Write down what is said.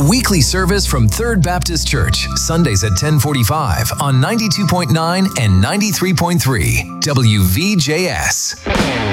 weekly service from Third Baptist Church, Sundays at 10:45 on 92.9 and 93.3 WVJS.